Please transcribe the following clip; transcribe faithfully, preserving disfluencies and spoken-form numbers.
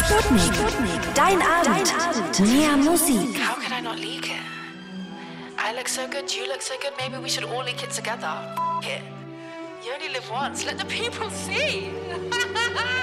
Sputnik. Sputnik. Dein Abend. Dein Abend. Mehr Musik. How could I not leak it? I look so good, you look so good, maybe we should all leak it together. F it. You only live once, let the people see.